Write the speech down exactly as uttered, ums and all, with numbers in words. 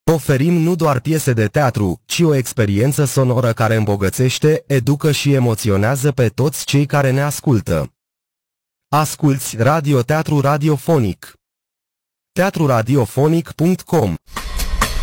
Oferim nu doar piese de teatru, ci o experiență sonoră care îmbogățește, educă și emoționează pe toți cei care ne ascultă. Asculți radioteatru radiofonic. teatru radiofonic punct com